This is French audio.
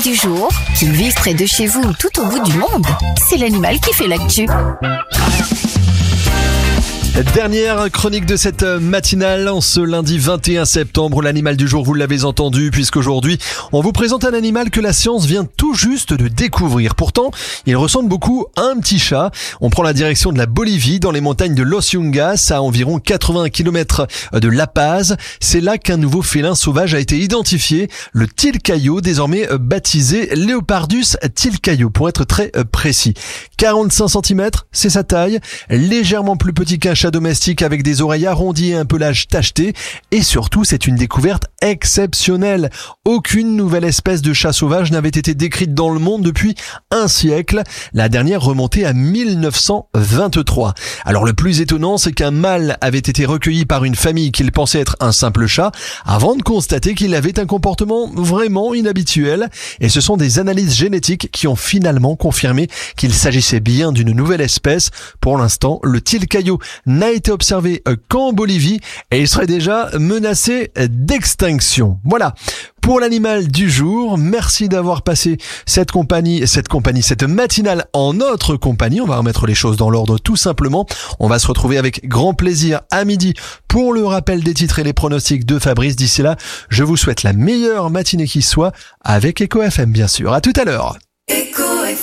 du jour, qu'ils vivent près de chez vous ou tout au bout du monde, c'est l'animal qui fait l'actu. Dernière chronique de cette matinale en ce lundi 21 septembre. L'animal du jour, vous l'avez entendu, puisqu'aujourd'hui, on vous présente un animal que la science vient tout juste de découvrir. Pourtant, il ressemble beaucoup à un petit chat. On prend la direction de la Bolivie, dans les montagnes de Los Yungas, à environ 80 km de La Paz. C'est là qu'un nouveau félin sauvage a été identifié, le tilcayo, désormais baptisé Leopardus tilcayo, pour être très précis. 45 cm, c'est sa taille, légèrement plus petit qu'un chat domestique avec des oreilles arrondies et un pelage tacheté. Et surtout, c'est une découverte exceptionnelle. Aucune nouvelle espèce de chat sauvage n'avait été décrite dans le monde depuis un siècle. La dernière remontait à 1923. Alors le plus étonnant, c'est qu'un mâle avait été recueilli par une famille qu'il pensait être un simple chat, avant de constater qu'il avait un comportement vraiment inhabituel. Et ce sont des analyses génétiques qui ont finalement confirmé qu'il s'agissait bien d'une nouvelle espèce. Pour l'instant, le tilcayo n'a été observé qu'en Bolivie et il serait déjà menacé d'extinction. Voilà pour l'animal du jour. Merci d'avoir passé cette matinale en notre compagnie. On va remettre les choses dans l'ordre tout simplement. On va se retrouver avec grand plaisir à midi pour le rappel des titres et les pronostics de Fabrice. D'ici là, je vous souhaite la meilleure matinée qui soit avec Echo FM bien sûr. À tout à l'heure.